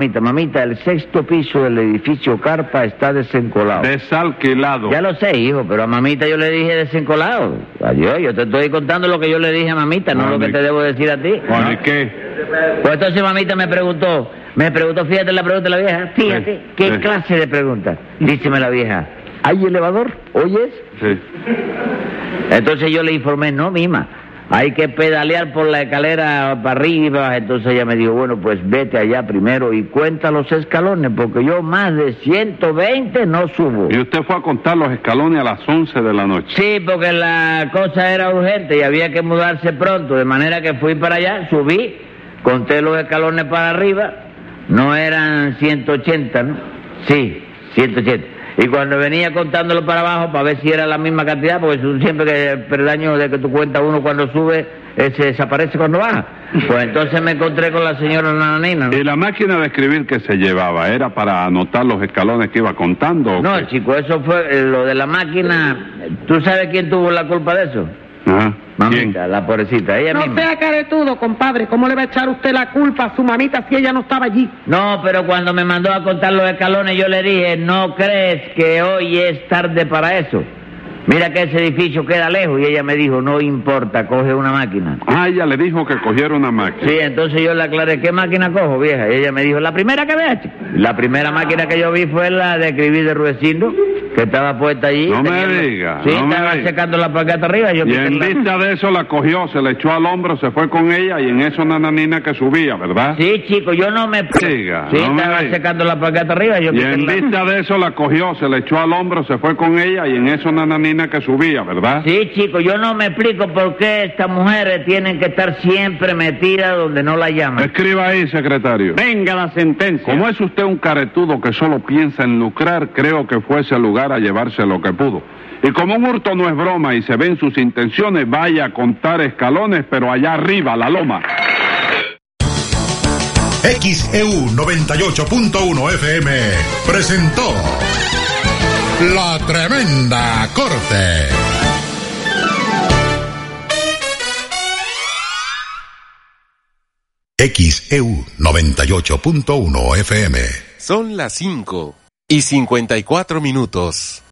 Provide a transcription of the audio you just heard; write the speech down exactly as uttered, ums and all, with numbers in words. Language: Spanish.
Mamita, mamita, el sexto piso del edificio Carpa está desencolado. Desalquilado. Ya lo sé, hijo, pero a mamita yo le dije desencolado. Adiós, yo te estoy contando lo que yo le dije a mamita, no, no lo que te debo decir a ti. ¿Bueno, ¿no? ¿Y qué? Pues entonces mamita me preguntó, me preguntó, fíjate la pregunta de la vieja, fíjate, sí, ¿qué sí. clase de pregunta? Díceme la vieja, ¿hay elevador? ¿Oyes? Sí. Entonces yo le informé, no, mima, hay que pedalear por la escalera para arriba. Entonces ella me dijo, bueno, pues vete allá primero y cuenta los escalones, porque yo más de ciento veinte no subo. ¿Y usted fue a contar los escalones a las once de la noche? Sí, porque la cosa era urgente y había que mudarse pronto, de manera que fui para allá, subí, conté los escalones para arriba, no eran ciento ochenta, ¿no? Sí, ciento ochenta. Y cuando venía contándolo para abajo, para ver si era la misma cantidad, porque siempre que el peldaño de que tú cuentas uno cuando sube, eh, se desaparece cuando baja. Pues entonces me encontré con la señora Nananina, ¿no? ¿Y la máquina de escribir que se llevaba era para anotar los escalones que iba contando? No, chico, eso fue eh, lo de la máquina. ¿Tú sabes quién tuvo la culpa de eso? Ajá. Mamita, ¿Quién? la pobrecita, ella no misma. No sea caretudo, compadre. ¿Cómo le va a echar usted la culpa a su mamita si ella no estaba allí? No, pero cuando me mandó a contar los escalones, yo le dije, ¿no crees que hoy es tarde para eso? Mira que ese edificio queda lejos. Y ella me dijo, no importa, coge una máquina. Ah, ella le dijo que cogiera una máquina. Sí, entonces yo le aclaré, ¿qué máquina cojo, vieja? Y ella me dijo, la primera que veas, chico. La primera máquina que yo vi fue la de escribir de Ruecindo, que estaba puesta allí. No tenía... me diga. Sí, no estaba me diga. secando la plaqueta arriba. Yo y en la... vista de eso la cogió, se le echó al hombro, se fue con ella y en eso Nananina que subía, ¿verdad? Sí, chico, yo no me... Diga, sí, no estaba me secando la plaqueta arriba. Yo y en la... vista de eso la cogió, se le echó al hombro, se fue con ella y en eso Nananina que subía, ¿verdad? Sí, chico, yo no me explico por qué estas mujeres tienen que estar siempre metidas donde no la llaman. Escriba ahí, secretario. Venga la sentencia. Como es usted un caretudo que solo piensa en lucrar, creo que fue ese lugar a llevarse lo que pudo. Y como un hurto no es broma y se ven sus intenciones, vaya a contar escalones, pero allá arriba, la loma. X E U noventa y ocho punto uno F M presentó La Tremenda Corte. X E U noventa y ocho punto uno F M. Son las cinco y cincuenta y cuatro minutos.